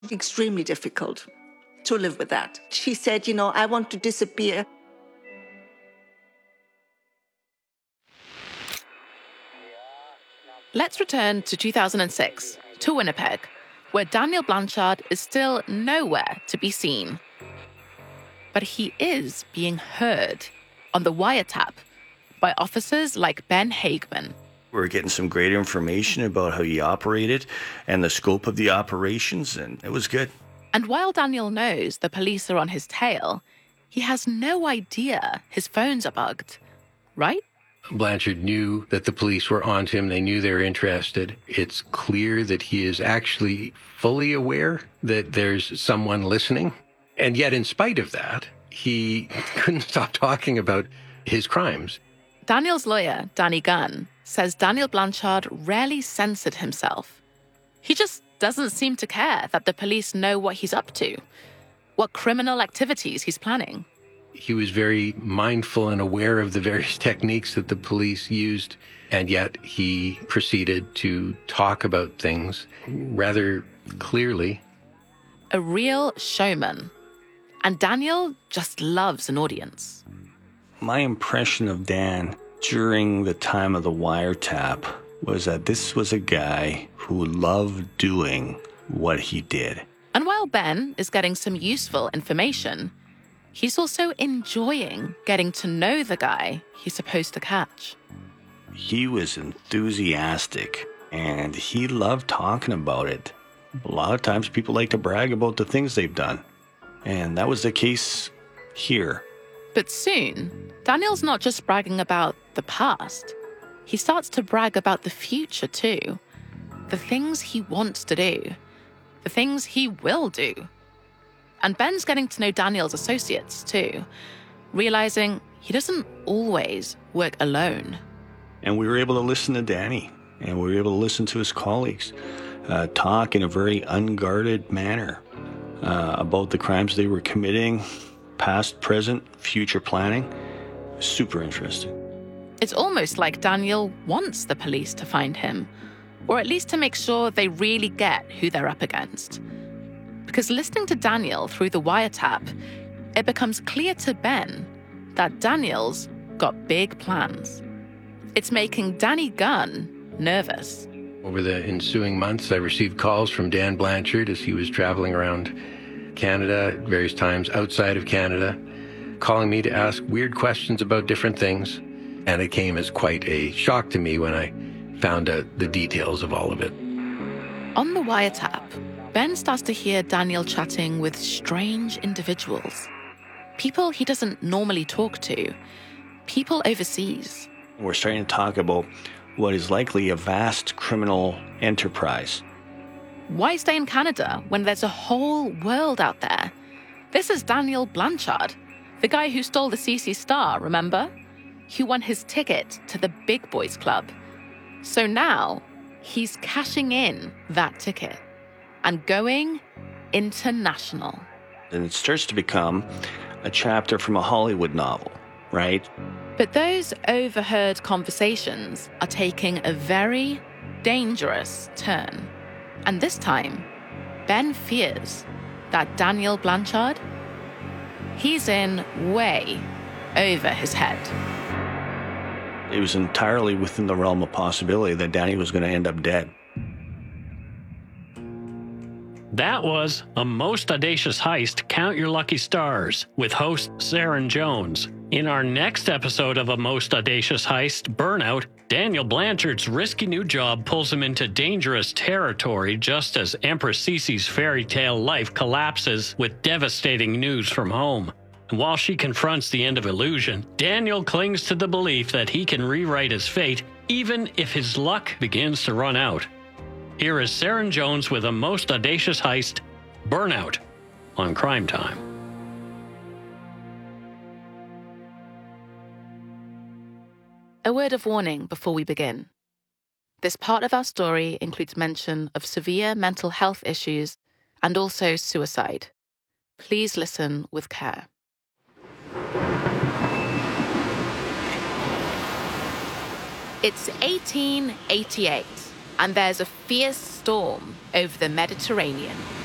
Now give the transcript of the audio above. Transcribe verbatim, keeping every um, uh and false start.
Extremely difficult to live with that. She said, you know, I want to disappear. Let's return to two thousand six, to Winnipeg, where Daniel Blanchard is still nowhere to be seen. But he is being heard on the wiretap by officers like Ben Hageman. We're getting some great information about how he operated and the scope of the operations, and it was good. And while Daniel knows the police are on his tail, he has no idea his phones are bugged, right? Blanchard knew that the police were onto him. They knew they were interested. It's clear that he is actually fully aware that there's someone listening. And yet, in spite of that, he couldn't stop talking about his crimes. Daniel's lawyer, Danny Gunn, says Daniel Blanchard rarely censored himself. He just doesn't seem to care that the police know what he's up to, what criminal activities he's planning. He was very mindful and aware of the various techniques that the police used, and yet he proceeded to talk about things rather clearly. A real showman. And Daniel just loves an audience. My impression of Dan during the time of the wiretap was that this was a guy who loved doing what he did. And while Ben is getting some useful information, he's also enjoying getting to know the guy he's supposed to catch. He was enthusiastic, and he loved talking about it. A lot of times people like to brag about the things they've done, and that was the case here. But soon, Daniel's not just bragging about the past. He starts to brag about the future too. The things he wants to do. The things he will do. And Ben's getting to know Daniel's associates too, realizing he doesn't always work alone. And we were able to listen to Danny, and we were able to listen to his colleagues uh, talk in a very unguarded manner uh, about the crimes they were committing, past, present, future planning. Super interesting. It's almost like Daniel wants the police to find him, or at least to make sure they really get who they're up against. Because listening to Daniel through the wiretap, it becomes clear to Ben that Daniel's got big plans. It's making Danny Gunn nervous. Over the ensuing months, I received calls from Dan Blanchard as he was traveling around Canada at various times outside of Canada, calling me to ask weird questions about different things. And it came as quite a shock to me when I found out the details of all of it. On the wiretap, Ben starts to hear Daniel chatting with strange individuals. People he doesn't normally talk to. People overseas. We're starting to talk about what is likely a vast criminal enterprise. Why stay in Canada when there's a whole world out there? This is Daniel Blanchard, the guy who stole the C C Star, remember? He won his ticket to the Big Boys Club. So now, he's cashing in that ticket and going international. And it starts to become a chapter from a Hollywood novel, right? But those overheard conversations are taking a very dangerous turn. And this time, Ben fears that Daniel Blanchard, he's in way over his head. It was entirely within the realm of possibility that Danny was going to end up dead. That was A Most Audacious Heist, Count Your Lucky Stars, with host Saren Jones. In our next episode of A Most Audacious Heist, Burnout, Daniel Blanchard's risky new job pulls him into dangerous territory just as Empress Cece's fairy tale life collapses with devastating news from home. And while she confronts the end of illusion, Daniel clings to the belief that he can rewrite his fate even if his luck begins to run out. Here is Saren Jones with A Most Audacious Heist, Burnout, on Crime Time. A word of warning before we begin. This part of our story includes mention of severe mental health issues and also suicide. Please listen with care. It's eighteen eighty-eight, and there's a fierce storm over the Mediterranean.